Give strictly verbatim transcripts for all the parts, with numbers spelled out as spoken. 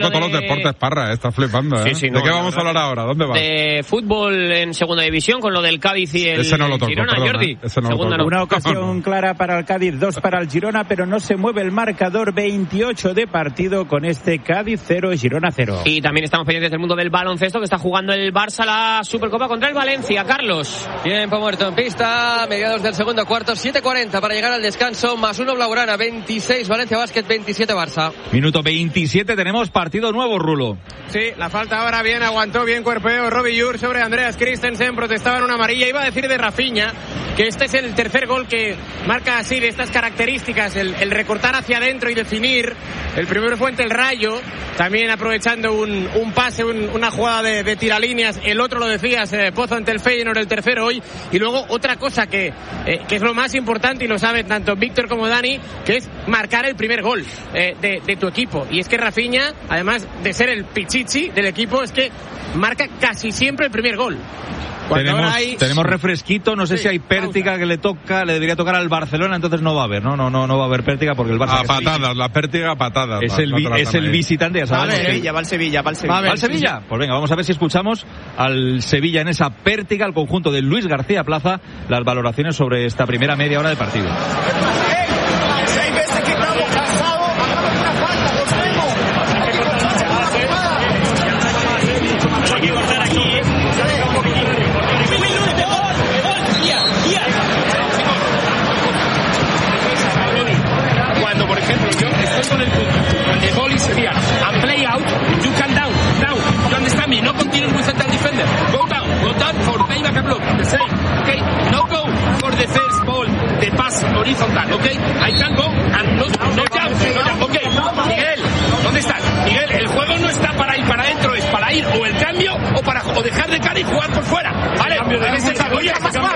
todos los deportes, Parra, está flipando, ¿eh? Sí, sí, ¿De no, qué no, vamos no, a hablar ahora? ¿Dónde va? De fútbol en segunda división con lo del Cádiz y el ese no lo toco, Girona, perdona, Jordi. Ese no lo Segunda toco. Una ocasión clara para el Cádiz, dos para el Girona, pero no se mueve el marcador. Veintiocho de partido con este Cádiz cero, Girona cero. Y también estamos pendientes del mundo del baloncesto, que está jugando el Barça la Supercopa contra el Valencia. Carlos. Tiempo muerto en pista, mediados del segundo cuarto, siete cuarenta para llegar al descanso, más uno Blaugrana, veintiséis Valencia Basket, veintisiete Barça. Minuto veintisiete, tenemos partido nuevo, Rulo. Sí, la falta ahora bien, aguantó bien cuerpeo Robbie Yur sobre Andreas Christensen, protestaba en una amarilla. Iba a decir de Rafinha que este es el tercer gol que marca así, de estas características, el, el recortar hacia adentro y definir. El primero fue ante el Rayo, también aprovechando un, un pase, un, una jugada de, de tiralíneas. El otro, lo decías, eh, Pozo ante el Feyenoord, el tercero hoy. Y luego otra cosa que, eh, que es lo más importante, y lo saben tanto Víctor como Dani, que es marcar el primer gol eh, de, de tu equipo. Y es que Rafinha, además de ser el pichichi del equipo, es que marca casi siempre el primer gol. Tenemos, hay... tenemos refresquito, no sé sí, si hay Pértiga que le toca, le debería tocar al Barcelona, entonces no va a haber, no, no, no, no va a haber Pértiga porque el Barça... A patadas, la Pértiga a patadas. Es el, vi, es el visitante, ya sabemos. Va al Sevilla, va al Sevilla, va al Sevilla. ¿Va al Sevilla? Pues venga, vamos a ver si escuchamos al Sevilla en esa Pértiga, al conjunto de Luis García Plaza, las valoraciones sobre esta primera media hora de partido. Con el punto. The ball is here. And play out. You can down. Down. You understand me? No continue with the defender. Go down. Go down for payback and block. The same. Okay? No go for the first ball. The pass horizontal. Okay? I can go and no, no jump. No jump. Okay. Miguel, ¿dónde estás? Miguel, el juego no está para ir para adentro, es para ir o el cambio o para o dejar de cara y jugar por fuera. Vale. En ese sentido, oye,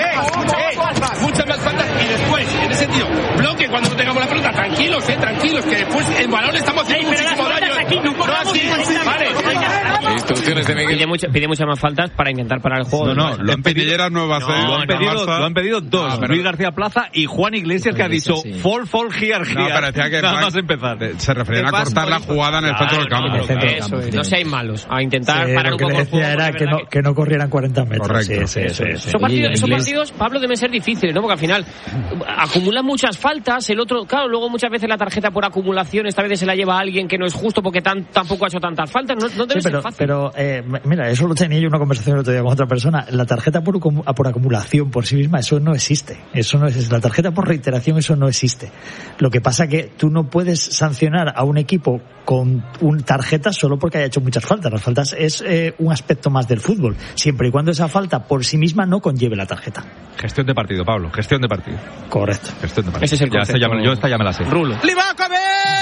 muchas más faltas y después, en ese sentido, bloque cuando no tengamos la pelota. Tranquilos, eh, tranquilos, que después en balón estamos haciendo hey, muchísimo daño. Aquí, no, no así, vale. Instrucciones de Miguel. Pide, mucha, pide muchas más faltas para intentar parar el juego. No, no, lo han pedido, nuevas, no, eh, lo, han pedido, lo han pedido dos. Ah, pero... Luis García Plaza y Juan Iglesias, que ha dicho sí. fall, fall, here, here. No, parecía que nada más empezar. Se referían a cortar la jugada en el centro del campo. No, claro, eso es. No seáis malos. A intentar sí, parar un poco el juego. Era que no, que no corrieran cuarenta metros. Correcto. Sí, sí, sí, sí. Esos partidos, esos partidos, Pablo, deben ser difíciles, ¿no? Porque al final acumulan muchas faltas. El otro, claro, luego muchas veces la tarjeta por acumulación, esta vez se la lleva a alguien que no es justo porque tan, tampoco ha hecho tantas faltas. No, no debe sí, pero, ser fácil. Pero, eh, mira, eso lo tenía yo en una conversación el otro día con otra persona. La tarjeta por, por acumulación por sí misma, eso no existe. Eso no existe. La tarjeta por reiteración, eso no existe. Lo que pasa que tú no puedes sancionar a un equipo con un tarjeta solo porque haya hecho muchas faltas. Las faltas es eh, un aspecto más del fútbol, siempre y cuando esa falta por sí misma no conlleve la tarjeta. Gestión de partido, Pablo, gestión de partido. Correcto. Gestión de partido. Ese es el ya concepto. llama, yo esta ya me la sé. Rulo. ¡Livakovic!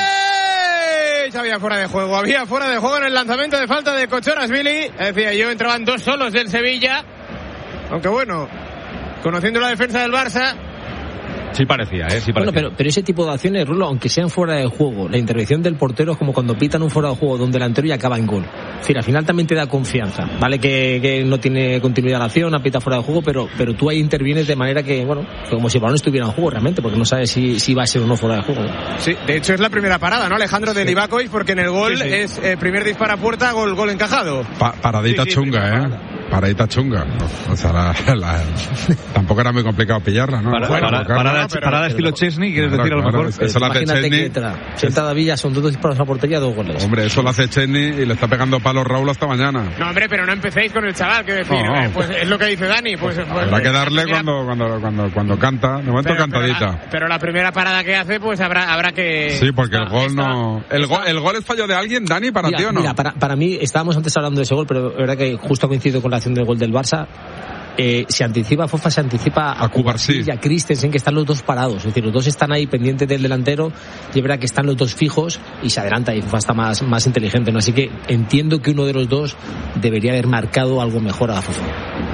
Había fuera de juego, había fuera de juego en el lanzamiento de falta de Kochorashvili. Decía yo, entraban dos solos del Sevilla. Aunque bueno, conociendo la defensa del Barça... Sí parecía, ¿eh? Sí parecía. Bueno, pero, pero ese tipo de acciones, Rulo, aunque sean fuera de juego, la intervención del portero es como cuando pitan un fuera de juego de un delantero y acaba en gol. Es decir, al final también te da confianza. Vale que, que no tiene continuidad la acción, apita fuera de juego, pero, pero tú ahí intervienes de manera que, bueno, como si el balón estuviera en juego realmente, porque no sabes si, si va a ser o no fuera de juego. Sí, de hecho es la primera parada, ¿no, Alejandro, de sí. Livakovic? Porque en el gol sí, sí. es eh, primer disparo a puerta, gol, gol encajado. Pa paradita sí, sí, chunga, ¿eh? Paradita chunga. O sea, la, la, tampoco era muy complicado pillarla, ¿no? Para, bueno, para, para, para, para, para estilo Chesney, ¿quieres claro, decir a lo claro, mejor? Eso lo hace Chesney. Sentada Villa, son dos disparos a portería, dos goles. Hombre, eso lo hace Chesney y le está pegando palos Raúl hasta mañana. No, hombre, pero no empecéis con el chaval, que decir, no, eh, pues es lo que dice Dani. Pues, pues habrá que darle cuando, cuando, cuando, cuando canta. De momento pero, cantadita. Pero la, pero la primera parada que hace, pues habrá, habrá que... Sí, porque está, el gol está, no... ¿El, está... Gol, ¿El gol es fallo de alguien, Dani, para mira, ti o no? Mira, para, para mí, estábamos antes hablando de ese gol, pero es verdad que justo ha coincidido con la acción del gol del Barça. Eh, se anticipa, Fofa se anticipa a, a Cubarsí y a Christensen, que están los dos parados, es decir, los dos están ahí pendientes del delantero y es verdad que están los dos fijos y se adelanta y Fofa está más, más inteligente, ¿no? Así que entiendo que uno de los dos debería haber marcado algo mejor a Fofa.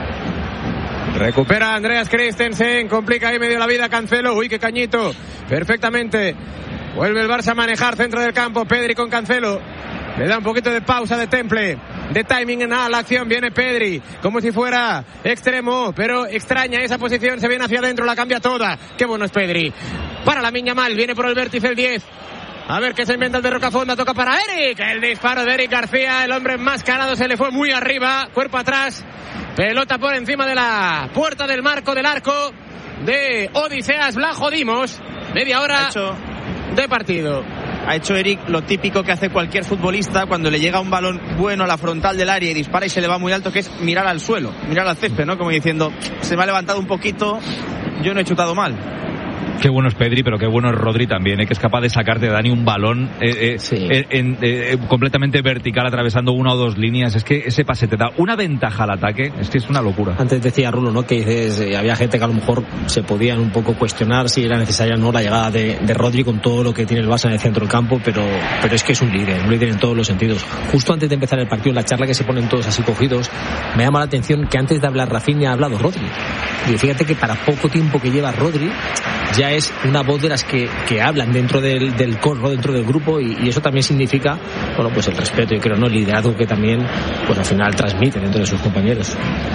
Recupera Andreas Christensen, complica ahí medio la vida Cancelo, uy qué cañito, perfectamente, vuelve el Barça a manejar centro del campo, Pedri con Cancelo. Le da un poquito de pausa de temple, de timing en la acción, viene Pedri, como si fuera extremo, pero extraña esa posición, se viene hacia adentro, la cambia toda, qué bueno es Pedri. Para la Miña Mal, viene por el vértice el diez, A ver qué se inventa el de Rocafonda. Toca para Eric. El disparo de Eric García. El hombre enmascarado se le fue muy arriba. Cuerpo atrás. Pelota por encima de la puerta del marco del arco de Odiseas Blajo Dimos. Media hora hecho, de partido. Ha hecho Eric lo típico que hace cualquier futbolista cuando le llega un balón bueno a la frontal del área y dispara y se le va muy alto, que es mirar al suelo, mirar al césped, ¿no? Como diciendo, se me ha levantado un poquito, yo no he chutado mal. Qué bueno es Pedri, pero qué bueno es Rodri también, ¿eh? Que es capaz de sacarte de Dani un balón eh, eh, sí. eh, en, eh, completamente vertical, atravesando una o dos líneas. Es que ese pase te da una ventaja al ataque, es que es una locura. Antes decía Rulo, ¿no? Que dices, eh, había gente que a lo mejor se podían un poco cuestionar si era necesaria o no la llegada de, de Rodri con todo lo que tiene el Barça en el centro del campo, pero, pero es que es un líder, un líder en todos los sentidos. Justo antes de empezar el partido, en la charla que se ponen todos así cogidos, me llama la atención que antes de hablar Rafinha ha hablado Rodri. Y fíjate que para poco tiempo que lleva Rodri, ya es una voz de las que, que hablan dentro del, del corro, dentro del grupo, y, y eso también significa, bueno, pues el respeto, yo creo, ¿no? El liderazgo que también, pues al final transmite dentro de sus compañeros.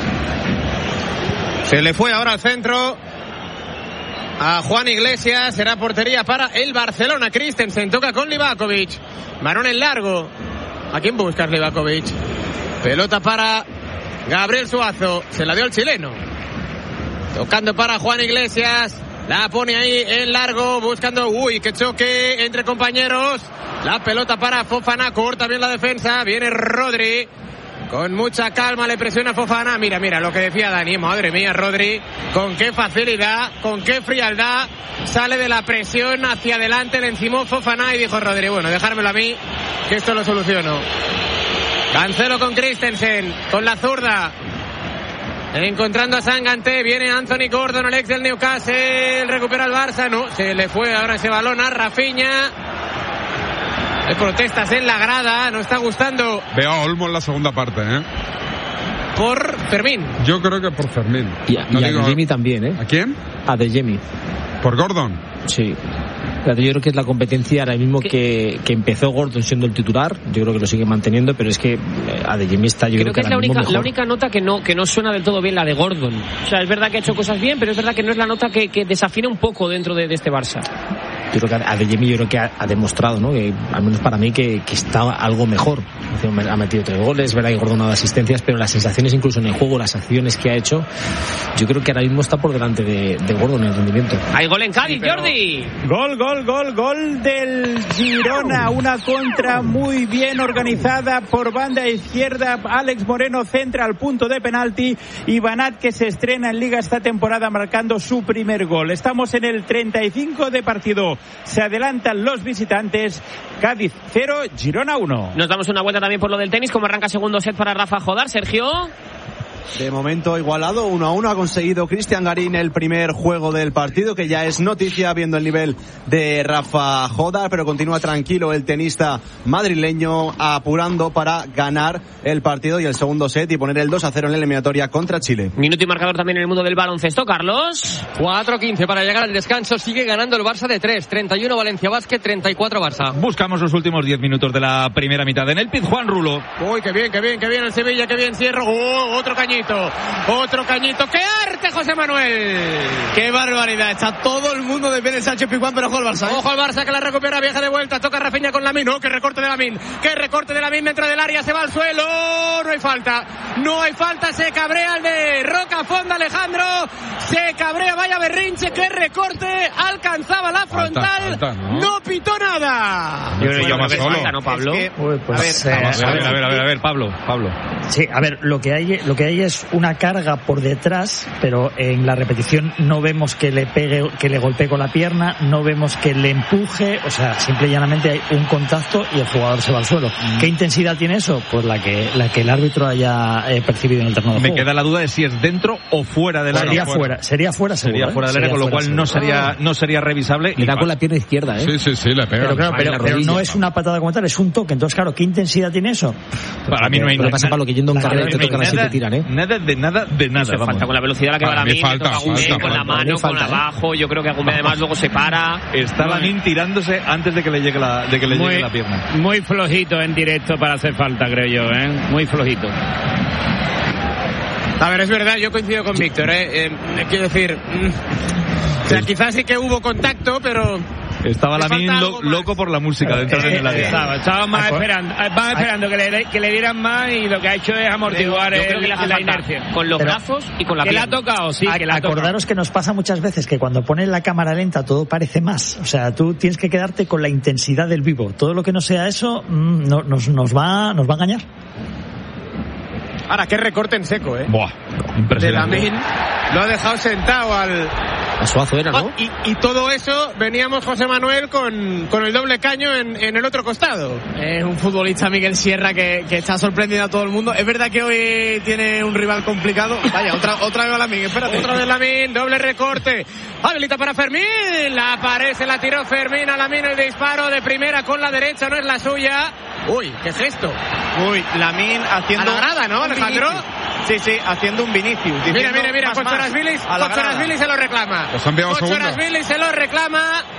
Se le fue ahora al centro a Juan Iglesias, será portería para el Barcelona. Christensen toca con Livakovic, balón en largo. ¿A quién buscas, Livakovic? Pelota para Gabriel Suazo, se la dio el chileno. Tocando para Juan Iglesias, la pone ahí en largo, buscando, uy, que choque entre compañeros. La pelota para Fofana, corta bien la defensa, viene Rodri. Con mucha calma le presiona Fofana. Mira, mira lo que decía Dani, madre mía, Rodri, con qué facilidad, con qué frialdad sale de la presión hacia adelante, le encimó Fofana y dijo Rodri, bueno, dejármelo a mí, que esto lo soluciono. Cancelo con Christensen, con la zurda. Encontrando a Sanganté, viene Anthony Gordon, el ex del Newcastle, recupera el Barça, no, se le fue ahora ese balón a Rafinha. Hay protestas en la grada, no está gustando. Veo a Olmo en la segunda parte, ¿eh? Por Fermín. Yo creo que por Fermín. Y a, no y a digo... Adeyemi también, ¿eh? ¿A quién? A Adeyemi. ¿Por Gordon? Sí. Yo creo que es la competencia ahora mismo que, que empezó Gordon siendo el titular. Yo creo que lo sigue manteniendo, pero es que Adeyemi está, yo creo, creo que, que es la única, la única nota que no que no suena del todo bien, la de Gordon. O sea, es verdad que ha hecho cosas bien, pero es verdad que no es la nota que, que desafina un poco dentro de, de este Barça. Yo creo que Adeyemi yo creo que ha, ha demostrado, ¿no? Que, al menos para mí, que, que está algo mejor. Ha metido tres goles, es verdad que Gordon ha dado asistencias, pero las sensaciones incluso en el juego, las acciones que ha hecho, yo creo que ahora mismo está por delante de, de Gordon en el rendimiento. Hay gol en Cádiz, sí, pero... Jordi. Gol, gol, gol, gol del Girona. Una contra muy bien organizada por banda izquierda. Alex Moreno centra al punto de penalti. Y Banat, que se estrena en Liga esta temporada marcando su primer gol. Estamos en el treinta y cinco de partido. Se adelantan los visitantes. Cádiz cero, Girona uno. Nos damos una vuelta también por lo del tenis. ¿Cómo arranca segundo set para Rafa Jodar, Sergio? De momento igualado, uno a uno. Ha conseguido Cristian Garín el primer juego del partido, que ya es noticia viendo el nivel de Rafa Jodar, pero continúa tranquilo el tenista madrileño, apurando para ganar el partido y el segundo set y poner el dos a cero en la eliminatoria contra Chile. Minuto y marcador también en el mundo del baloncesto, Carlos. cuatro quince para llegar al descanso. Sigue ganando el Barça de tres. treinta y uno Valencia Basket, treinta y cuatro Barça. Buscamos los últimos diez minutos de la primera mitad. En el Pizjuán, Rulo. Uy, qué bien, qué bien, qué bien el Sevilla, qué bien cierro. Oh, otro cañito. Otro cañito. ¡Qué arte, José Manuel! ¡Qué barbaridad! Está todo el mundo de bien el Sánchez Pizjuán, pero ojo al Barça, ¿eh? Ojo al Barça, que la recupera, viaja de vuelta. Toca Rafinha con Lamine. ¡Oh, qué recorte de Lamine! ¡Qué recorte de Lamine dentro del área! Se va al suelo. No hay falta. No hay falta. Se cabrea el de Rocafonda, Alejandro. Se cabrea, vaya berrinche. ¡Qué recorte! Alcanzaba la frontal. Falta, falta, ¿no? No pitó nada. Yo creo que más solo. Falta, ¿no, Pablo? Es que, Uy, pues, a, ver, eh, a, ver, a ver, a ver, a ver, Pablo, Pablo. Sí, a ver, lo que hay, lo que hay es una carga por detrás, pero en la repetición no vemos que le pegue, que le golpee con la pierna, no vemos que le empuje, o sea, simple y llanamente hay un contacto y el jugador se va al suelo. Mm. ¿Qué intensidad tiene eso? Pues la que la que el árbitro haya eh, percibido en el terreno de Me juego. queda la duda de si es dentro o fuera del área. Sería fuera, sería fuera seguro. Sería fuera del área, con lo cual no sería no sería revisable. Le da con la pierna izquierda, ¿eh? Sí, sí, sí, le pega. Pero claro, pero, pero no es una patada como tal, es un toque. Entonces, claro, ¿qué intensidad tiene eso? Para mí no hay nada. Lo que pasa, Pablo, que yendo a un carril te tocan así, te tiran, ¿eh? Nada de nada de nada. Eso falta con la velocidad a la que va Lamine, falta, toca Agumé falta, con la mano, falta, con ¿eh? abajo. Yo creo que Agumé además luego se para. Está Lamine tirándose antes de que le llegue la, de que le muy, llegue la pierna. Muy flojito en directo para hacer falta, creo yo, ¿eh? Muy flojito. A ver, es verdad, yo coincido con Víctor, ¿eh? eh quiero decir, mm, o sea, quizás sí que hubo contacto, pero Estaba Lamine lo, loco por la música dentro eh, del área. Eh, estaba, estaba más esperando, van esperando que le, que le dieran más y lo que ha hecho es amortiguar yo creo que el, la, la inercia. Con los Pero, brazos y con la que pierna. le ha tocado, sí, que le ha tocado. Acordaros que nos pasa muchas veces que cuando ponen la cámara lenta todo parece más. O sea, tú tienes que quedarte con la intensidad del vivo. Todo lo que no sea eso mmm, no, nos, nos, va, nos va a engañar. Ahora, qué recorte en seco, ¿eh? Buah, impresionante. De Lamine. Lo ha dejado sentado al... A Suazo era, ¿no? Y, y todo eso veníamos José Manuel con, con el doble caño en, en el otro costado. Es un futbolista, Miguel Sierra, que, que está sorprendiendo a todo el mundo. Es verdad que hoy tiene un rival complicado. Vaya, otra, otra vez Lamine, espérate. Otra vez Lamine, doble recorte. Habilita para Fermín. La pared se la tiró Fermín a Lamine. El disparo de primera con la derecha, no es la suya. Uy, qué gesto. Uy, Lamine haciendo... A la grada, ¿no, Alejandro? Sí, sí, haciendo un Vinicius. Mira, mira, mira, Cochorasvili se lo reclama. Los han enviado Cochorasvili se lo reclama.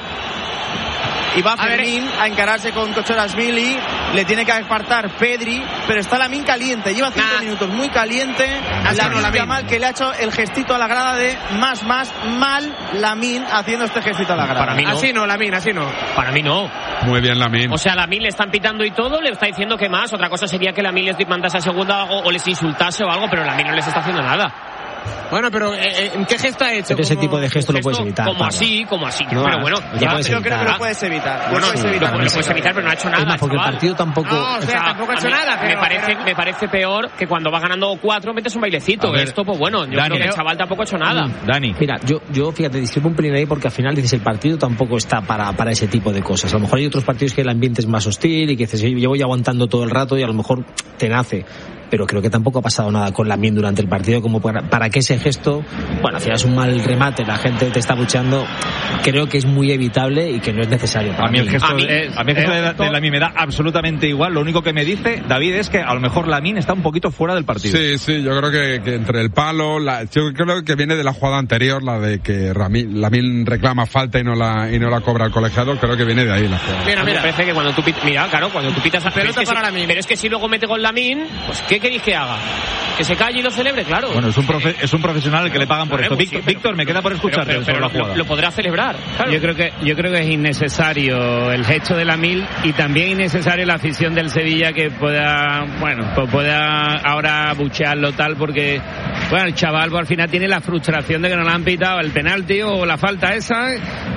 Y va Fermín a, a encararse con Cochorasvili. Le tiene que apartar Pedri, pero está Lamine caliente. Lleva cinco nah. minutos muy caliente. Lamine no, Yamal, que le ha hecho el gestito a la grada de más, más, mal Lamine haciendo este gestito a la grada. Para mí no. Así no, Lamine, así no. Para mí no. Muy bien, Lamine. O sea, Lamine le están pitando y todo, le está diciendo que más. Otra cosa sería que Lamine les mandase a segunda o, o les insultase o algo, pero Lamine no les está haciendo nada. Bueno, pero eh, ¿en qué gesto ha hecho? Pero ese tipo de gesto lo puedes evitar. Como Pablo. así, como así. No, pero bueno, ya puedes yo evitar. creo que lo puedes evitar. Bueno, lo puedes sí, evitar, lo, lo puedes evitar, pero no ha hecho nada. Es más, porque chaval. el partido tampoco... No, o sea, o sea tampoco ha hecho nada. Pero, me, parece, pero... me parece peor que cuando va ganando cuatro metes un bailecito. Ver, Esto, pues bueno, yo Dani, creo que el chaval tampoco ha hecho nada. Mm, Dani. Mira, yo, yo fíjate, discrepo un pelín ahí porque al final dices el partido tampoco está para, para ese tipo de cosas. A lo mejor hay otros partidos que el ambiente es más hostil y que dices, llevo ya aguantando todo el rato y a lo mejor te nace. Pero creo que tampoco ha pasado nada con Lamine durante el partido como para, para que ese gesto, bueno, al final es un mal remate, la gente te está bucheando, creo que es muy evitable y que no es necesario para a mí el gesto, a mí, de, a mí el gesto de, de Lamine me da absolutamente igual. Lo único que me dice, David, es que a lo mejor Lamine está un poquito fuera del partido. Sí, sí, yo creo que, que entre el palo, la, yo creo que viene de la jugada anterior, la de que Lamine reclama falta y no la y no la cobra el colegiador, creo que viene de ahí la jugada. Mira, mira, me parece que cuando tú pitas, mira, claro, cuando tú pitas a pelota para si, Lamine, pero es que si luego mete con Lamine, pues ¿qué queréis que haga? Que se calle y lo celebre, claro. Bueno, es un profe, es un profesional que le pagan por esto. Víctor, sí, Víctor, me queda por escucharte pero, pero, sobre pero, la jugada. Lo, lo podrá celebrar. Claro. Yo creo que yo creo que es innecesario el gesto de Lamine y también innecesario la afición del Sevilla que pueda, bueno, pues pueda ahora buchearlo tal porque, bueno, el chaval pues, al final tiene la frustración de que no le han pitado el penalti o la falta esa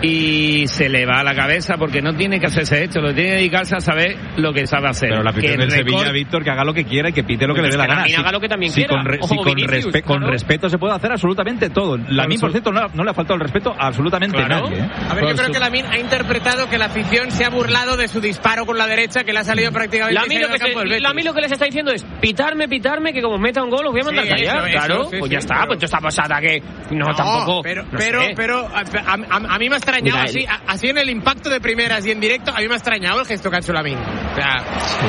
y se le va a la cabeza porque no tiene que hacerse esto, lo tiene que dedicarse a saber lo que sabe hacer. Pero la afición que del record... Sevilla, Víctor, que haga lo que quiera y que pite lo que pues le dé la gana. Si, haga lo que también si quiera. Con, re, si con, Vinicius, respe claro. con respeto se puede hacer absolutamente todo. Lamine, por cierto, no, no le ha faltado el respeto a absolutamente claro. nadie. ¿eh? A ver, yo creo que Lamine ha interpretado que la afición se ha burlado de su disparo con la derecha, que le ha salido prácticamente Lamine lo, que se, Lamine lo que les está diciendo es pitarme, pitarme, que como meta un gol os voy a mandar sí, callar. Eso, claro, eso, sí, pues ya sí, está, pero... pues esta pasada que no, no tampoco. Pero, no pero, sé. pero a, a, a mí me ha extrañado, Mira, así, a, así en el impacto de primeras y en directo, a mí me ha extrañado el gesto que ha hecho Lamine. O sea, sí.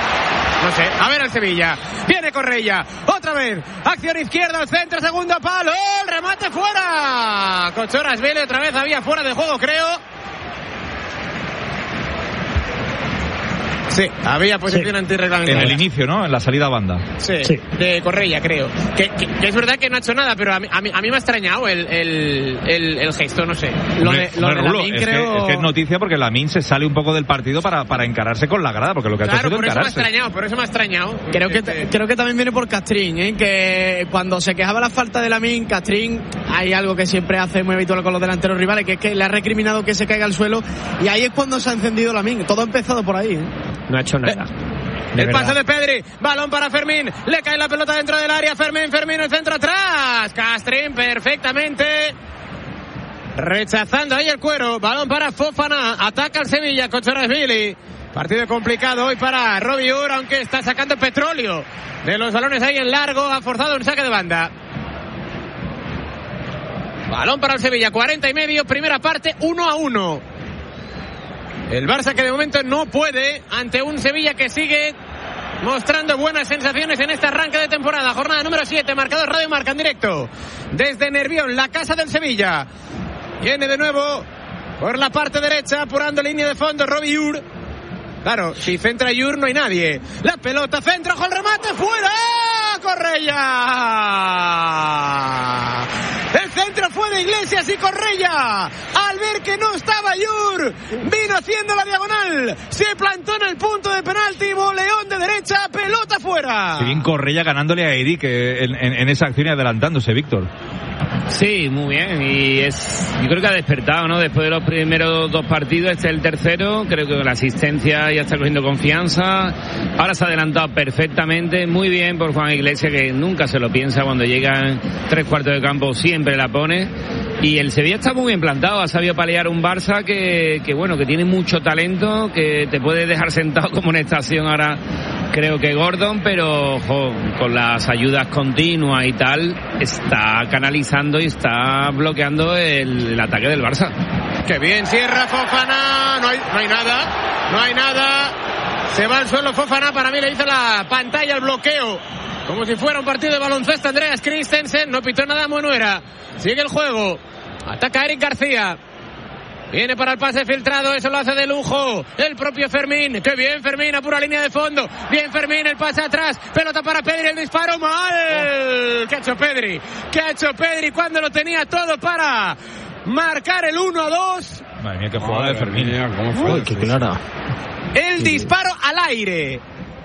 No sé, a ver el Sevilla. Viene Correia, otra vez. Acción izquierda, al centro, segundo palo. ¡El remate fuera! Cochorasvili otra vez había fuera de juego, creo. Sí, había posición sí. antirreglamentaria. En el inicio, ¿no? En la salida a banda. Sí, sí. de Correia, creo. Que, que, que es verdad que no ha hecho nada, pero a mí, a mí, a mí me ha extrañado el, el, el, el gesto, no sé. Lo de, lo de Lamine, es, creo... que, es que es noticia porque Lamine se sale un poco del partido para, para encararse con la grada, porque lo que claro, ha hecho ha sido encararse. Por eso me ha extrañado, por eso me ha extrañado. Creo que, t- creo que también viene por Castrín, ¿eh? Que cuando se quejaba la falta de Lamine, Castrín, hay algo que siempre hace muy habitual con los delanteros rivales, que es que le ha recriminado que se caiga al suelo, y ahí es cuando se ha encendido Lamine. Todo ha empezado por ahí, ¿eh? No ha hecho nada. De el verdad. Pase de Pedri, balón para Fermín, le cae la pelota dentro del área, Fermín, Fermín, el centro atrás, Castrín perfectamente, rechazando ahí el cuero, balón para Fofana, ataca el Sevilla, Cochorasvili, partido complicado hoy para Robbie Ur, aunque está sacando petróleo de los balones ahí en largo, ha forzado un saque de banda. Balón para el Sevilla, cuarenta y medio, primera parte, uno a uno. El Barça que de momento no puede ante un Sevilla que sigue mostrando buenas sensaciones en este arranque de temporada. Jornada número siete, marcador Radio Marca en directo desde Nervión, la casa del Sevilla. Viene de nuevo por la parte derecha, apurando línea de fondo Robbie Ur. Claro, si centra Ur no hay nadie. La pelota, centro, ojo el remate, fuera. Correia. El centro fue de Iglesias y Correia. Al ver que no estaba Yur, vino haciendo la diagonal. Se plantó en el punto de penalti. Boleón de derecha, pelota fuera. Qué bien Correia ganándole a Eric en, en, en esa acción y adelantándose, Víctor. Sí, muy bien, y es, yo creo que ha despertado, ¿no? Después de los primeros dos partidos, este es el tercero, creo que la asistencia ya está cogiendo confianza, ahora se ha adelantado perfectamente, muy bien por Juan Iglesias, que nunca se lo piensa cuando llegan tres cuartos de campo, siempre la pone, y el Sevilla está muy bien plantado, ha sabido paliar un Barça que, que bueno, que tiene mucho talento, que te puede dejar sentado como una estación ahora, creo que Gordon, pero ojo, con las ayudas continuas y tal, está canalizando y está bloqueando el, el ataque del Barça. ¡Qué bien cierra Fofana! No hay, no hay nada, no hay nada. Se va al suelo Fofana, para mí le hizo la pantalla el bloqueo. Como si fuera un partido de baloncesto. Andreas Christensen, no pitó nada Monuera. Sigue el juego. Ataca Eric García. Viene para el pase filtrado, eso lo hace de lujo el propio Fermín. ¡Qué bien Fermín! A pura línea de fondo. Bien Fermín, el pase atrás. Pelota para Pedri, el disparo mal. Oh. ¿Qué ha hecho Pedri? ¿Qué ha hecho Pedri cuando lo tenía todo para marcar el uno a dos? Madre mía, qué jugada de Fermín. ¿Cómo fue? Uy, qué clara. El disparo al aire.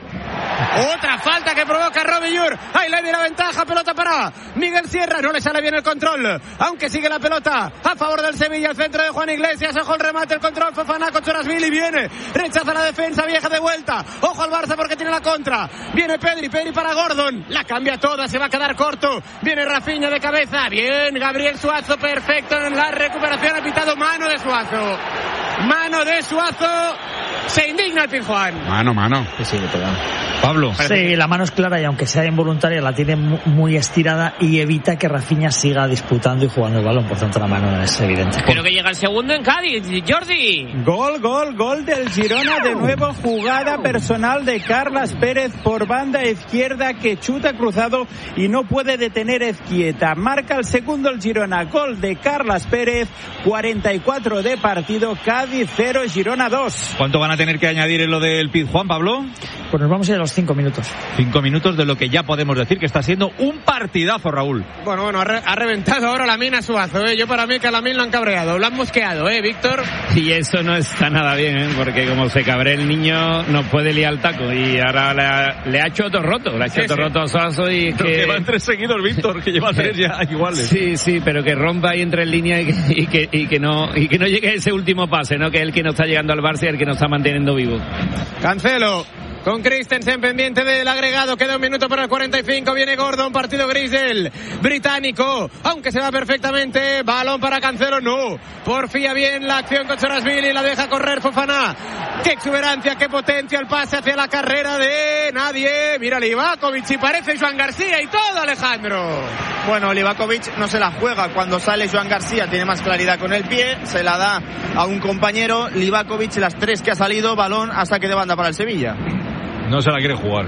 Otra falta que provoca Robbie Yur. Ahí le dio la ventaja, pelota para Miguel Sierra, no le sale bien el control, aunque sigue la pelota a favor del Sevilla, el centro de Juan Iglesias, ojo el remate, el control, Fofana, Kochorashvili viene, rechaza la defensa, vieja de vuelta, ojo al Barça porque tiene la contra, viene Pedri, Pedri para Gordon, la cambia toda, se va a quedar corto, viene Rafinha de cabeza, bien, Gabriel Suazo, perfecto en la recuperación, ha pitado mano de Suazo, mano de Suazo, se indigna el Pizjuán. Mano, mano. Sí, sí, te da. Pablo. Sí, la mano es clara y aunque sea involuntaria la tiene muy estirada y evita que Rafinha siga disputando y jugando el balón, por tanto la mano es evidente. Creo que llega el segundo en Cádiz, Jordi. Gol, gol, gol del Girona, de nuevo jugada personal de Carlas Pérez por banda izquierda que chuta cruzado y no puede detener Ezquieta. Marca el segundo el Girona, gol de Carlas Pérez, cuarenta y cuatro de partido, Cádiz cero, Girona dos. ¿Cuánto van a tener que añadir en lo del Pizjuán, Pablo? Pues nos vamos a ir a los cinco minutos. Cinco minutos de lo que ya podemos decir que está siendo un partidazo, Raúl. Bueno, bueno, ha, re- ha reventado ahora la mina Suazo, ¿eh? Yo para mí que a la mina lo han cabreado, lo han mosqueado, ¿eh, Víctor? Y eso no está nada bien, ¿eh? Porque como se cabre el niño, nos puede liar el taco. Y ahora le ha, le ha hecho otro roto, le ha hecho Sí, otro sí. roto a Suazo y Pero que... que van tres seguidos, Víctor, que lleva tres ya iguales. Sí, sí, pero que rompa ahí entre en línea y que, y que, y que no y que no llegue ese último pase, ¿no? Que es el que no está llegando al Barça y el que nos está manteniendo vivo. Cancelo con Christensen pendiente del agregado, queda un minuto para el cuarenta y cinco, viene Gordon, partido gris del británico, aunque se va perfectamente, balón para Cancelo, no, porfía bien la acción con Kochorashvili, la deja correr Fofana, qué exuberancia, qué potencia el pase hacia la carrera de nadie, mira Livakovic y parece Joan García y todo, Alejandro. Bueno, Livakovic no se la juega, cuando sale Joan García tiene más claridad con el pie, se la da a un compañero, Livakovic las tres que ha salido, balón a saque de banda para el Sevilla. No se la quiere jugar.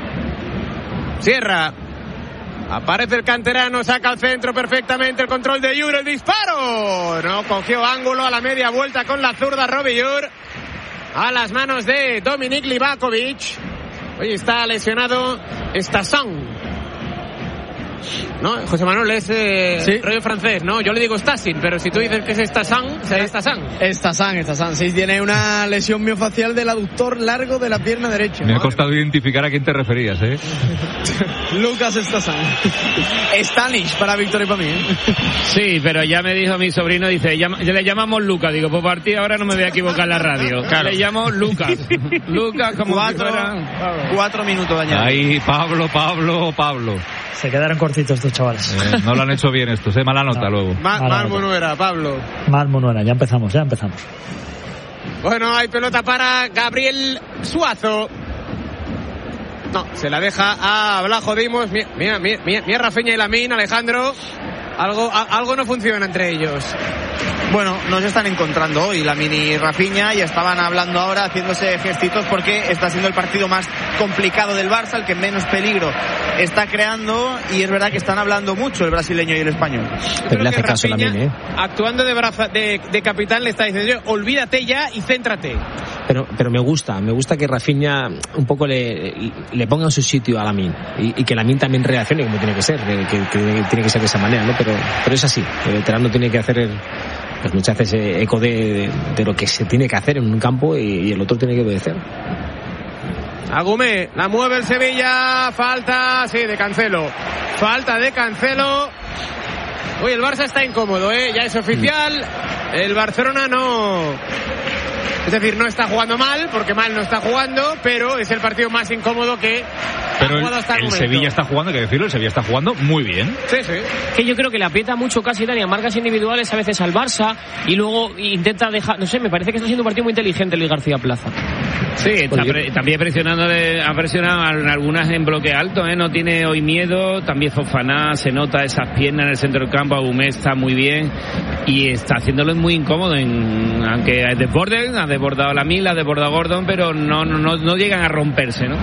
Sierra. Aparece el canterano, saca al centro perfectamente el control de Yur, el disparo. No cogió ángulo a la media vuelta con la zurda Robbie Yur. A las manos de Dominik Livakovic. Oye, está lesionado Stasson. ¿No? José Manuel es eh, ¿Sí? rollo francés, ¿no? Yo le digo Stassin, pero si tú dices que es Stassan, será Stassan. Estazán, Estazán, sí, tiene una lesión miofacial del aductor largo de la pierna derecha. Me ha costado identificar a quién te referías, ¿eh? Lucas Estazán. Stanish para Víctor y para mí, ¿eh? Sí, pero ya me dijo mi sobrino, dice, llama, ya le llamamos Lucas, digo, pues partir ahora no me voy a equivocar en la radio. Claro. Le llamo Lucas. Lucas como Cuatro, si fuera... cuatro minutos dañados. Ahí, Pablo, Pablo, Pablo. Se quedaron cortitos estos chavales. Eh, no lo han hecho bien estos, ¿eh? Mala nota No. luego. Ma- Mala Mal nota. Monuera, Pablo. Mal Monuera, ya empezamos, ya empezamos. Bueno, hay pelota para Gabriel Suazo. No, se la deja a Blajo Dimos. Mira, mira, mira, mira Rafinha y Lamine, Alejandro. Algo, a- algo no funciona entre ellos. Bueno, no se están encontrando hoy la mini Rafinha y estaban hablando ahora, haciéndose gestitos porque está siendo el partido más complicado del Barça, el que menos peligro está creando y es verdad que están hablando mucho el brasileño y el español. Pero Yo creo le hace que caso Rafinha, Lamine, ¿eh? actuando de, braza, de, de capitán, le está diciendo, olvídate ya y céntrate. Pero, pero me gusta, me gusta que Rafinha un poco le, le ponga en su sitio a Lamine y, y que Lamine también reaccione como tiene que ser, que, que, que tiene que ser de esa manera, ¿no? Pero, pero es así, el veterano tiene que hacer el, pues muchas veces eco de, de, de lo que se tiene que hacer en un campo y, y el otro tiene que obedecer. Agumé, la mueve el Sevilla, falta, sí, de Cancelo, falta de Cancelo. Uy, el Barça está incómodo, ¿eh? Ya es oficial, el Barcelona no... Es decir, no está jugando mal, porque mal no está jugando, pero es el partido más incómodo que pero ha jugado hasta el, el momento. Sevilla está jugando, hay que decirlo, el Sevilla está jugando muy bien. Sí, sí. Que yo creo que le aprieta mucho casi Dani a marcas individuales a veces al Barça y luego intenta dejar, no sé, me parece que está siendo un partido muy inteligente Luis García Plaza. Sí, está pre- también presionando, de, ha presionado en algunas en bloque alto, ¿eh? No tiene hoy miedo, también Fofana, se nota esas piernas en el centro del campo, Agumé está muy bien y está haciéndolo muy incómodo, en, aunque desborden, ha desbordado la Mila, ha desbordado Gordon, pero no, no, no, no llegan a romperse, ¿no?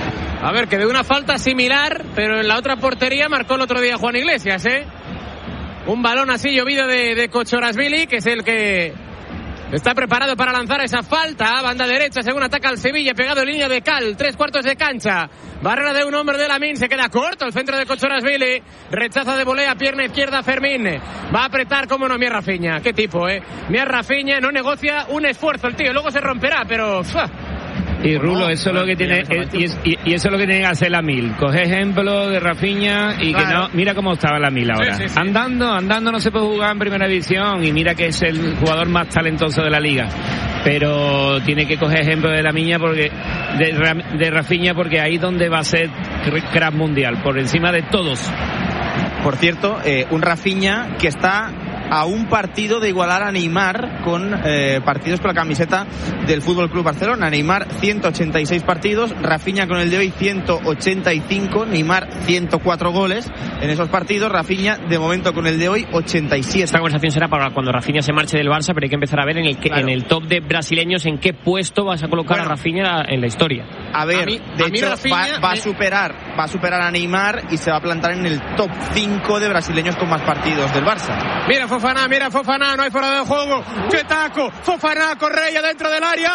A ver, que de una falta similar, pero en la otra portería marcó el otro día Juan Iglesias, ¿eh? Un balón así llovido de, de Kochorashvili, que es el que está preparado para lanzar esa falta. Banda derecha, según ataca el Sevilla, pegado en línea de cal, tres cuartos de cancha. Barrera de un hombre de Lamine, se queda corto el centro de Kochorashvili. Rechaza de volea, pierna izquierda Fermín. Va a apretar, como no, Mier Rafinha. Qué tipo, ¿eh? Mier Rafinha no negocia un esfuerzo el tío, luego se romperá, pero... ¡fua! Y Rulo, eso es lo que tiene, y, y, y eso es lo que tiene que hacer la Mil. Coge ejemplo de Rafinha y claro. que no, mira cómo estaba la Mil ahora. Sí, sí, sí. Andando, andando no se puede jugar en primera división y mira que es el jugador más talentoso de la liga. Pero tiene que coger ejemplo de la Miña porque, de, de Rafinha porque ahí donde va a ser crack mundial, por encima de todos. Por cierto, eh, un Rafinha que está a un partido de igualar a Neymar con eh, partidos con la camiseta del Fútbol Club Barcelona. Neymar ciento ochenta y seis partidos, Rafinha con el de hoy ciento ochenta y cinco, Neymar ciento cuatro goles en esos partidos, Rafinha de momento con el de hoy ochenta y siete. Esta conversación será para cuando Rafinha se marche del Barça, pero hay que empezar a ver en el, que, claro. en el top de brasileños en qué puesto vas a colocar bueno, a Rafinha en la historia. A ver, a mí, de a hecho Rafinha, va, va a superar va a superar a Neymar y se va a plantar en el top cinco de brasileños con más partidos del Barça. Mira Fofana, mira Fofana, no hay fuera de juego. ¡Qué taco! Fofana, Correa dentro del área.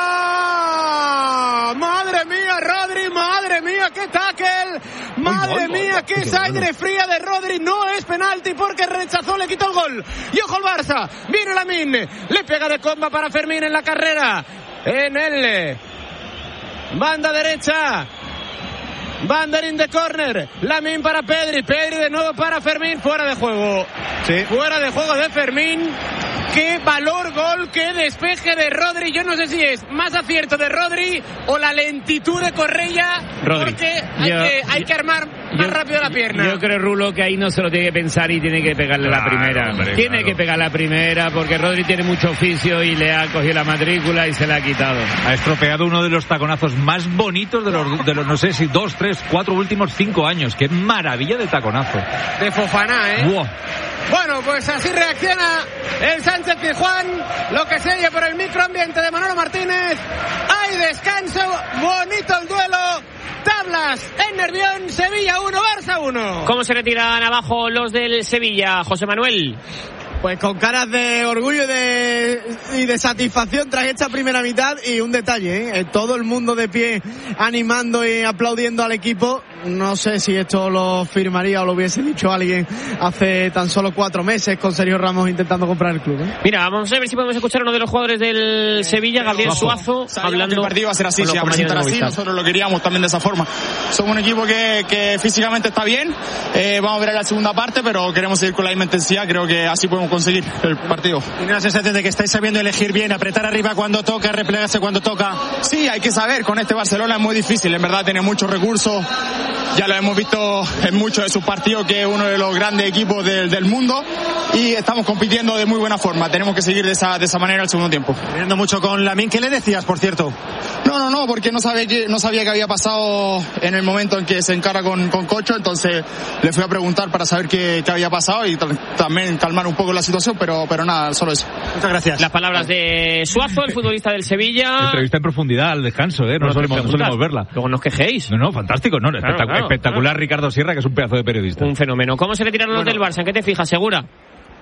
¡Madre mía, Rodri! ¡Madre mía, qué tackle! ¡Madre mía, qué sangre fría de Rodri! No es penalti porque rechazó, le quitó el gol. Y ojo el Barça. Viene Lamine. Le pega de comba para Fermín en la carrera. En el banda derecha. Banderín de córner, Lamine para Pedri, Pedri de nuevo para Fermín, fuera de juego. Sí. Fuera de juego de Fermín. Qué valor gol, qué despeje de Rodri. Yo no sé si es más acierto de Rodri o la lentitud de Correa, Rodri. Porque hay, yo, que, hay que armar más yo, rápido la pierna. Yo creo, Rulo, que ahí no se lo tiene que pensar y tiene que pegarle claro, la primera. Hombre, tiene claro. que pegar la primera porque Rodri tiene mucho oficio y le ha cogido la matrícula y se la ha quitado. Ha estropeado uno de los taconazos más bonitos de los, de los no sé si dos, tres, cuatro últimos cinco años. Qué maravilla de taconazo. De Fofana, ¿eh? Wow. Bueno, pues así reacciona el Sánchez Pizjuán, lo que se oye por el microambiente de Manolo Martínez. Hay descanso, bonito el duelo. Tablas en Nervión, Sevilla uno, Barça uno. ¿Cómo se retiran abajo los del Sevilla, José Manuel? Pues con caras de orgullo y de, y de satisfacción tras esta primera mitad. Y un detalle, ¿eh? Todo el mundo de pie animando y aplaudiendo al equipo. No sé si esto lo firmaría o lo hubiese dicho alguien hace tan solo cuatro meses con Sergio Ramos intentando comprar el club, ¿eh? Mira, vamos a ver si podemos escuchar a uno de los jugadores del eh, Sevilla, Gabriel Suazo, hablando. Que el partido va a ser así, se va a presentar así, nosotros lo queríamos también de esa forma. Somos un equipo que, que físicamente está bien, eh, vamos a ver en la segunda parte, pero queremos seguir con la misma intensidad, creo que así podemos conseguir el partido. ¿Tiene la sensación de que estáis sabiendo elegir bien, apretar arriba cuando toca, replegarse cuando toca? Sí, hay que saber, con este Barcelona es muy difícil, en verdad tiene muchos recursos, ya lo hemos visto en muchos de sus partidos, que es uno de los grandes equipos del, del mundo, y estamos compitiendo de muy buena forma, tenemos que seguir de esa, de esa manera el segundo tiempo. Viendo mucho con Lamine, ¿qué le decías, por cierto? No, no, no, porque no sabía que, no sabía que había pasado en el momento en que se encara con, con Cocho, entonces le fui a preguntar para saber qué, qué había pasado y t- también calmar un poco la situación, pero, pero nada, solo eso. Muchas gracias. Las palabras de Suazo, el futbolista del Sevilla. Entrevista en profundidad al descanso, ¿eh? No, no solemos, solemos verla. Luego nos quejéis. No, no, fantástico, no, claro, espectacular, claro, espectacular claro. Ricardo Sierra, que es un pedazo de periodista. Un fenómeno. ¿Cómo se retiraron los bueno. del Barça? ¿En qué te fijas, Segura?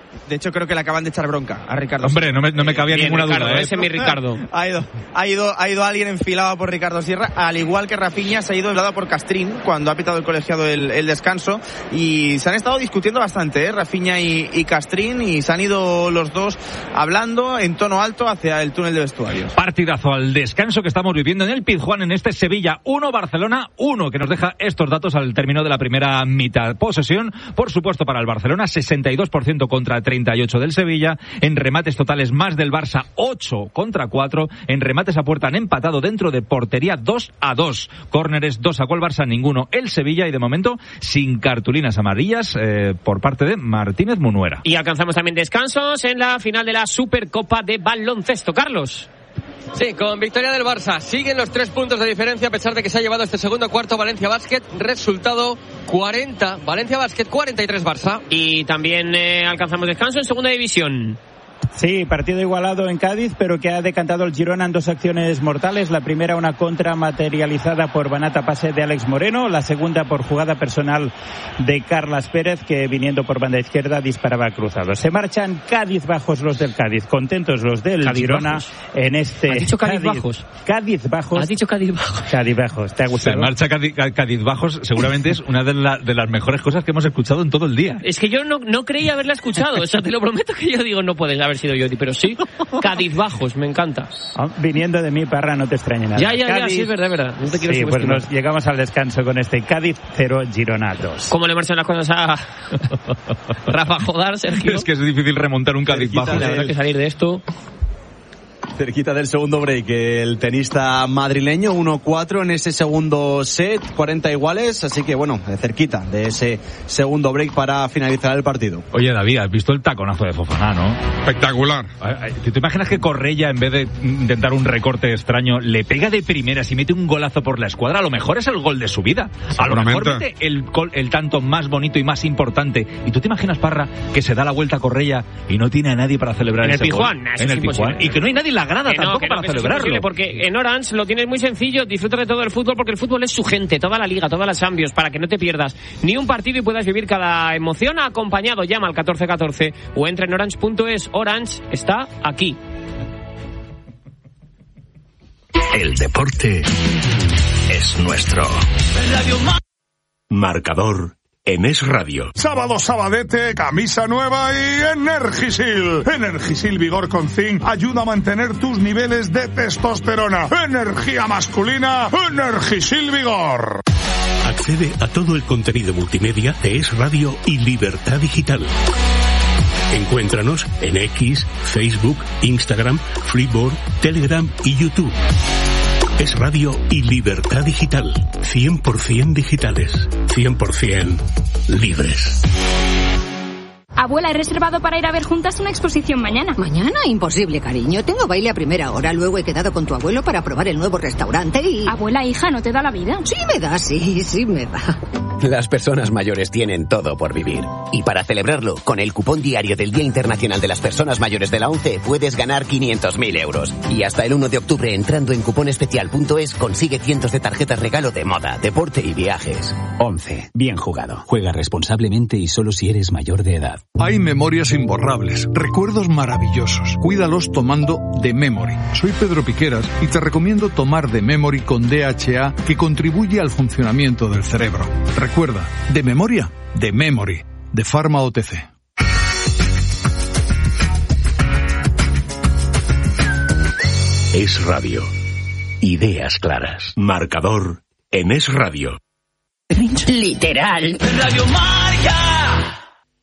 De hecho, creo que le acaban de echar bronca a Ricardo. Hombre, no me, no me cabía Bien, ninguna Ricardo, duda. ¿eh? Ese es mi Ricardo. Ha ido, ha ido, ha ido alguien enfilado por Ricardo Sierra, al igual que Rafinha se ha ido enfilado por Castrín cuando ha pitado el colegiado el, el descanso, y se han estado discutiendo bastante, ¿eh? Rafinha y, y Castrín, y se han ido los dos hablando en tono alto hacia el túnel de vestuarios. Partidazo al descanso que estamos viviendo en el Pizjuán, en este Sevilla uno, Barcelona uno, que nos deja estos datos al término de la primera mitad. Posesión, por supuesto, para el Barcelona, sesenta y dos por ciento contra treinta y ocho por ciento del Sevilla. En remates totales más del Barça, ocho contra cuatro. En remates a puerta han empatado dentro de portería dos a dos. Córneres, dos sacó el Barça, ninguno el Sevilla, y de momento sin cartulinas amarillas eh, por parte de Martínez Munuera. Y alcanzamos también descansos en la final de la Supercopa de baloncesto. Carlos. Sí, con victoria del Barça. Siguen los tres puntos de diferencia a pesar de que se ha llevado este segundo cuarto Valencia Basket. Resultado cuarenta. Valencia Basket, cuarenta y tres Barça. Y también eh, alcanzamos descanso en segunda división. Sí, partido igualado en Cádiz, pero que ha decantado el Girona en dos acciones mortales. La primera, una contra materializada por Banata, pase de Alex Moreno. La segunda, por jugada personal de Carlas Pérez, que viniendo por banda izquierda disparaba cruzado. Se marchan Cádiz bajos los del Cádiz, contentos los del Cádiz Girona bajos. en este... ¿Has dicho Cádiz, Cádiz bajos? Cádiz bajos. ¿Has dicho Cádiz bajos? Cádiz bajos, ¿te ha gustado? Se marcha Cádiz, Cádiz bajos, seguramente es una de, la, de las mejores cosas que hemos escuchado en todo el día. Es que yo no, no creía haberla escuchado, o sea, te lo prometo que yo digo, no puede haber sido yo, pero sí, Cádiz bajos, me encanta. Oh, viniendo de mí, Parra, no te extrañe nada. Ya, ya, Cádiz, ya, sí, es verdad, es verdad. No te quiero sí, pues subestimar. nos llegamos al descanso con este Cádiz cero, Girona dos. ¿Cómo le marchan las cosas a Rafa Jodar, Sergio? Es que es difícil remontar un Cádiz bajo. La verdad que salir de esto... Cerquita del segundo break, el tenista madrileño, uno cuatro en ese segundo set, cuarenta iguales, así que bueno, cerquita de ese segundo break para finalizar el partido. Oye, David, ¿has visto el taconazo de Fofana, no? Espectacular. ¿Te imaginas que Correia, en vez de intentar un recorte extraño, le pega de primeras y mete un golazo por la escuadra? A lo mejor es el gol de su vida. A lo mejor mete el, gol, el tanto más bonito y más importante. ¿Y tú te imaginas, Parra, que se da la vuelta a Correia y no tiene a nadie para celebrar en ese el Pizjuán, gol? Eso en es el Pizjuán. Y que no hay nadie en la grada que no, tampoco que no, para que eso es celebrarlo. imposible, porque en Orange lo tienes muy sencillo, disfruta de todo el fútbol, porque el fútbol es su gente, toda la liga, todas las Champions, para que no te pierdas ni un partido y puedas vivir cada emoción acompañado. Llama al catorce catorce o entra en orange punto es. Orange está aquí. El deporte es nuestro. Marcador en Es Radio. Sábado sabadete, camisa nueva y Energisil. Energisil Vigor con Zinc ayuda a mantener tus niveles de testosterona. Energía masculina, Energisil Vigor. Accede a todo el contenido multimedia de Es Radio y Libertad Digital. Encuéntranos en X, Facebook, Instagram, Freeboard, Telegram y YouTube. Es Radio y Libertad Digital. cien por ciento digitales. cien por ciento libres. Abuela, he reservado para ir a ver juntas una exposición mañana. ¿Mañana? Imposible, cariño. Tengo baile a primera hora. Luego he quedado con tu abuelo para probar el nuevo restaurante y... Abuela, hija, ¿no te da la vida? Sí me da, sí, sí me da. Las personas mayores tienen todo por vivir. Y para celebrarlo, con el cupón diario del Día Internacional de las Personas Mayores de la ONCE, puedes ganar quinientos mil euros. Y hasta el uno de octubre, entrando en cuponespecial punto es, consigue cientos de tarjetas regalo de moda, deporte y viajes. ONCE. Bien jugado. Juega responsablemente y solo si eres mayor de edad. Hay memorias imborrables, recuerdos maravillosos. Cuídalos tomando The Memory. Soy Pedro Piqueras y te recomiendo tomar The Memory con D H A, que contribuye al funcionamiento del cerebro. Recuerda, de memoria, The Memory, de Pharma O T C. Es Radio. Ideas claras. Marcador en Es Radio. Literal. Radio Marca.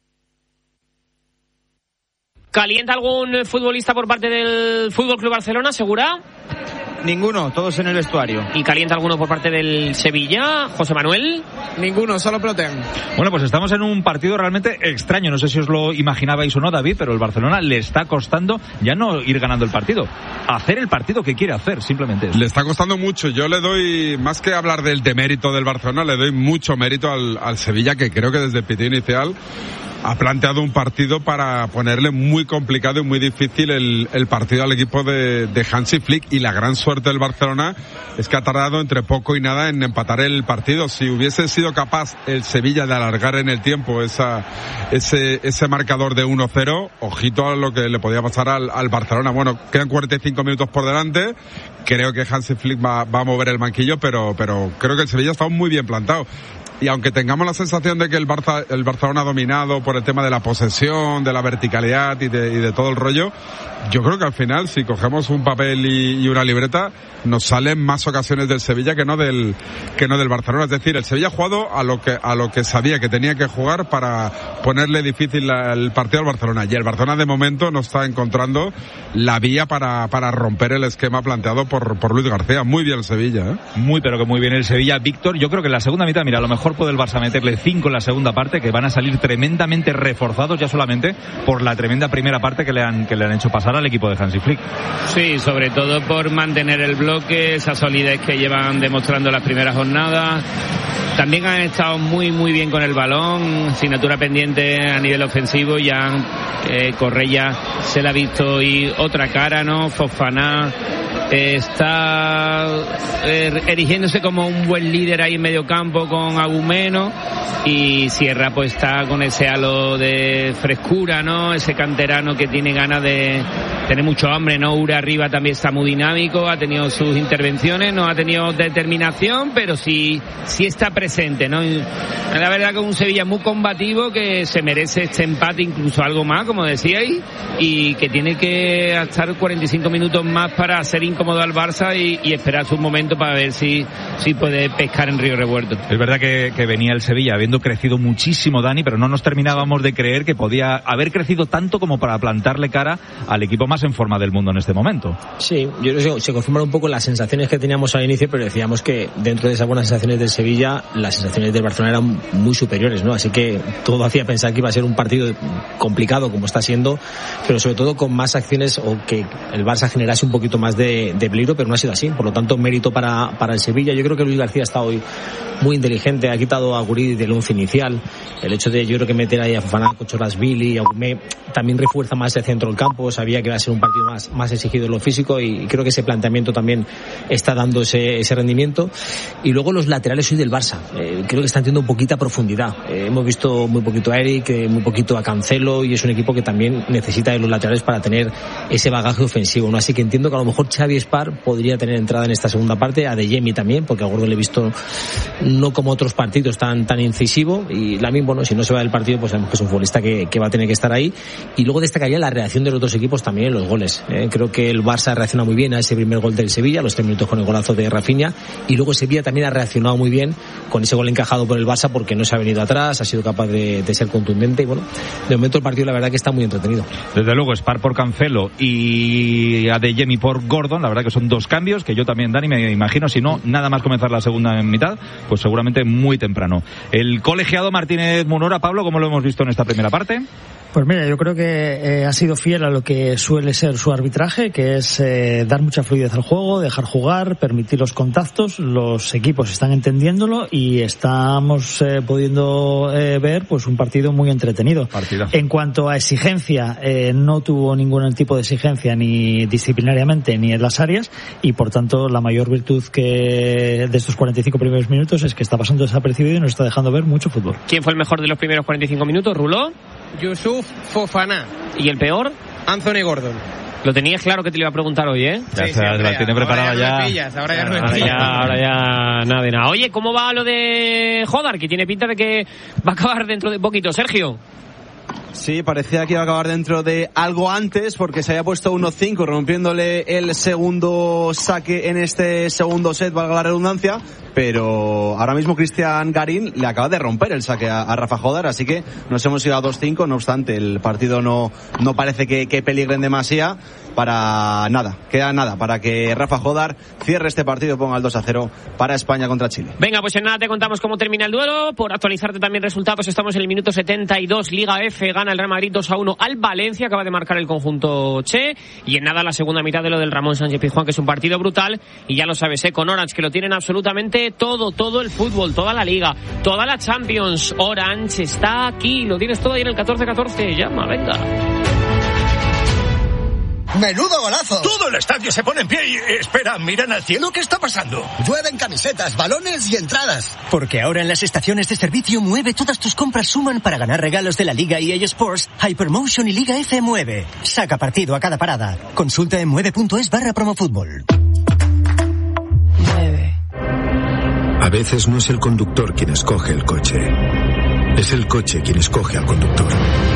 ¿Calienta algún futbolista por parte del Fútbol Club Barcelona, Segura? Ninguno, todos en el vestuario. ¿Y calienta alguno por parte del Sevilla, José Manuel? Ninguno, solo Ploten. Bueno, pues estamos en un partido realmente extraño. No sé si os lo imaginabais o no, David, pero el Barcelona le está costando ya no ir ganando el partido, hacer el partido que quiere hacer, simplemente eso. Le está costando mucho. Yo le doy, más que hablar del demérito del Barcelona, le doy mucho mérito al, al Sevilla, que creo que desde el pitido inicial ha planteado un partido para ponerle muy complicado y muy difícil el, el partido al equipo de, de Hansi Flick, y la gran suerte del Barcelona es que ha tardado entre poco y nada en empatar el partido. Si hubiese sido capaz el Sevilla de alargar en el tiempo esa, ese, ese marcador de uno cero, ojito a lo que le podía pasar al, al Barcelona. Bueno, quedan cuarenta y cinco minutos por delante, creo que Hansi Flick va, va a mover el banquillo, pero, pero creo que el Sevilla está muy bien plantado. Y aunque tengamos la sensación de que el Barça, el Barcelona ha dominado por el tema de la posesión, de la verticalidad y de, y de todo el rollo, yo creo que al final, si cogemos un papel y, y una libreta, nos salen más ocasiones del Sevilla que no del que no del Barcelona. Es decir, el Sevilla ha jugado a lo que a lo que sabía que tenía que jugar para ponerle difícil la, el partido al Barcelona, y el Barcelona de momento no está encontrando la vía para para romper el esquema planteado por por Luis García. Muy bien el Sevilla, ¿eh? Muy, pero que muy bien el Sevilla. Víctor, yo creo que en la segunda mitad, mira, a lo mejor puede el Barça meterle cinco en la segunda parte, que van a salir tremendamente reforzados ya solamente por la tremenda primera parte que le han que le han hecho pasar al equipo de Hansi Flick. Sí, sobre todo por mantener el bloque, esa solidez que llevan demostrando las primeras jornadas. También han estado muy muy bien con el balón, asignatura pendiente a nivel ofensivo. Ya eh, Correia se le ha visto y otra cara, ¿no? Fofana eh, está eh, erigiéndose como un buen líder ahí en medio campo con Agumeno, y Sierra pues está con ese halo de frescura, ¿no? Ese canterano que tiene ganas de tener mucho hambre, ¿no? Ure arriba también está muy dinámico, ha tenido sus intervenciones, no ha tenido determinación, pero sí, sí está presente, ¿no? Y la verdad que es un Sevilla muy combativo que se merece este empate, incluso algo más, como decíais, y que tiene que estar cuarenta y cinco minutos más para hacer incómodo al Barça y, y esperar su momento para ver si, si puede pescar en Río Revuelto. Es verdad que, que venía el Sevilla habiendo crecido muchísimo, Dani, pero no nos terminábamos de creer que podía haber crecido tanto como para plantarle cara al equipo más en forma del mundo en este momento. Sí, yo creo que se confirman un poco las sensaciones que teníamos al inicio, pero decíamos que dentro de esas buenas sensaciones del Sevilla, las sensaciones del Barcelona eran muy superiores, ¿no? Así que todo hacía pensar que iba a ser un partido complicado como está siendo, pero sobre todo con más acciones, o que el Barça generase un poquito más de, de peligro, pero no ha sido así. Por lo tanto, mérito para, para el Sevilla. Yo creo que Luis García está hoy muy inteligente, ha quitado a Guridi del once inicial. El hecho de, yo creo que meter ahí a Fofana, Cochorasvili y a Agumé también refuerza más el centro del campo. Sabía que iba a ser un partido más, más exigido en lo físico, y creo que ese planteamiento también está dando ese, ese rendimiento. Y luego los laterales hoy del Barça, eh, creo que están teniendo poquita profundidad. Eh, hemos visto muy poquito a Eric, eh, muy poquito a Cancelo, y es un equipo que también necesita de los laterales para tener ese bagaje ofensivo, ¿no? Así que entiendo que a lo mejor Xavi Espar podría tener entrada en esta segunda parte, a De Jemi también, porque a Gordo le he visto no como otros partidos tan tan incisivo, y Lamine, bueno, si no se va del partido, pues sabemos que es un futbolista que, que va a tener que estar ahí. Y luego destacaría la reacción de los otros equipos también en los goles. Eh, creo que el Barça reacciona muy bien a ese primer gol del Sevilla, los tres minutos con el golazo de Rafinha, y luego Sevilla también ha reaccionado muy bien con ese gol encajado por el Barça, porque no se ha venido atrás, ha sido capaz de, de ser contundente, y bueno, de momento el partido la verdad que está muy entretenido. Desde luego, Spar por Cancelo y Adeyemi por Gordon, la verdad que son dos cambios que yo también, Dani, me imagino, si no, nada más comenzar la segunda mitad, pues seguramente muy temprano. El colegiado Martínez Munora, Pablo, ¿cómo lo hemos visto en esta primera parte? Pues mira, yo creo que eh, ha sido fiel a lo que suele ser su arbitraje, que es eh, dar mucha fluidez al juego, dejar jugar, permitir los contactos. Los equipos están entendiéndolo y estamos eh, pudiendo eh, ver pues un partido muy entretenido. Partida. En cuanto a exigencia, eh, no tuvo ningún tipo de exigencia ni disciplinariamente ni en las áreas, y por tanto la mayor virtud que de estos cuarenta y cinco primeros minutos es que está pasando desapercibido y nos está dejando ver mucho fútbol. ¿Quién fue el mejor de los primeros cuarenta y cinco minutos? ¿Ruló? Yusuf Fofana. ¿Y el peor? Anthony Gordon. Lo tenías claro que te lo iba a preguntar hoy, ¿eh? Ya sí, se sí, la tiene preparada ya. Ahora ya. Pillas, ahora, ya, no ahora, ya ahora ya nada de nada. Oye, ¿cómo va lo de Jodar? Que tiene pinta de que va a acabar dentro de poquito. Sergio. Sí, parecía que iba a acabar dentro de algo antes, porque se había puesto uno cinco, rompiéndole el segundo saque en este segundo set, valga la redundancia, pero ahora mismo Cristian Garín le acaba de romper el saque a, a Rafa Jodar, así que nos hemos ido a dos cinco, no obstante el partido no, no parece que, que peligren demasiado. Para nada, queda nada para que Rafa Jodar cierre este partido y ponga el dos a cero para España contra Chile. Venga, pues en nada te contamos cómo termina el duelo. Por actualizarte también resultados, estamos en el minuto setenta y dos, Liga F, gana el Real Madrid dos a uno al Valencia, acaba de marcar el conjunto Che, y en nada la segunda mitad de lo del Ramón Sánchez Pizjuán, que es un partido brutal, y ya lo sabes, ¿eh? Con Orange, que lo tienen absolutamente todo, todo el fútbol, toda la Liga, toda la Champions. Orange está aquí, lo tienes todo ahí en el catorce catorce, llama, venga. ¡Menudo golazo! Todo el estadio se pone en pie y... Espera, ¿miran al cielo? ¿Qué está pasando? Llueven camisetas, balones y entradas. Porque ahora en las estaciones de servicio Mueve todas tus compras suman para ganar regalos de la Liga E A Sports, Hypermotion y Liga F Mueve. Saca partido a cada parada. Consulta en mueve.es barra promofútbol. A veces no es el conductor quien escoge el coche. Es el coche quien escoge al conductor.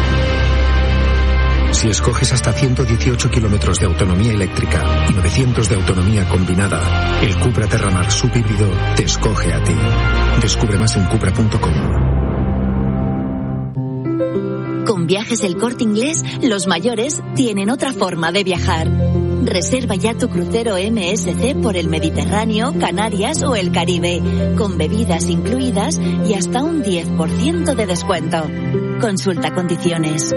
Si escoges hasta ciento dieciocho kilómetros de autonomía eléctrica y novecientos de autonomía combinada, el Cupra Terramar subhíbrido te escoge a ti. Descubre más en cupra punto com. Con Viajes El Corte Inglés, los mayores tienen otra forma de viajar. Reserva ya tu crucero M S C por el Mediterráneo, Canarias o el Caribe, con bebidas incluidas y hasta un diez por ciento de descuento. Consulta condiciones.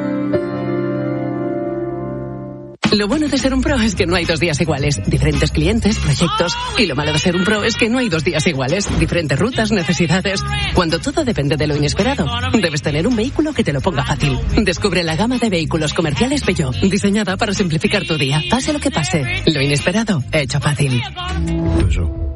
Lo bueno de ser un pro es que no hay dos días iguales. Diferentes clientes, proyectos. Y lo malo de ser un pro es que no hay dos días iguales. Diferentes rutas, necesidades. Cuando todo depende de lo inesperado, debes tener un vehículo que te lo ponga fácil. Descubre la gama de vehículos comerciales Peugeot, diseñada para simplificar tu día. Pase lo que pase, lo inesperado, hecho fácil. Peugeot.